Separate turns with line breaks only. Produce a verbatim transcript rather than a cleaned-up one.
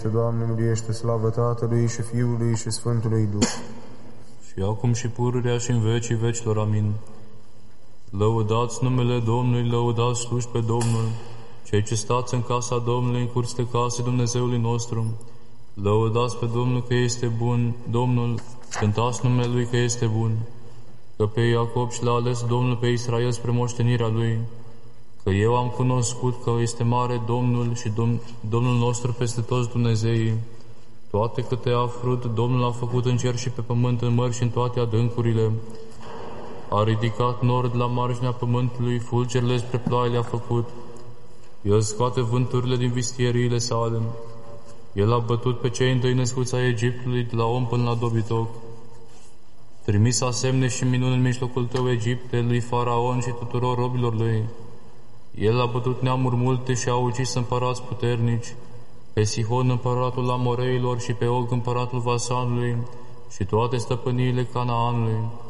Doamne, miliește, slavă Tatălui și Fiului și Sfântului Duh.
Și acum și pururea și în vecii vecilor. Amin. Lăudați numele Domnului, lăudați sluși pe Domnul, cei ce stați în casa Domnului, în curțile casei Dumnezeului nostru. Lăudați pe Domnul că este bun, Domnul, cântați numele Lui că este bun, că pe Iacob și l-a ales Domnul pe Israel spre moștenirea Lui, că eu am cunoscut că este mare Domnul și Dom- Domnul nostru peste toți Dumnezeii. Toate câte a frut, Domnul a făcut în cer și pe pământ, în mări și în toate adâncurile. A ridicat nord la marginea pământului, fulgerile spre ploaie le-a făcut. El scoate vânturile din vistieriile sale. El a bătut pe cei întâi născuți ai Egiptului, de la om până la dobitoc. Trimis a semne și minuni în mijlocul tău, Egipte, lui Faraon și tuturor robilor lui. El a bătut neamuri multe și a ucis împărați puternici, pe Sihon împăratul Amoreilor și pe Og împăratul Vasanului și toate stăpâniile Canaanului.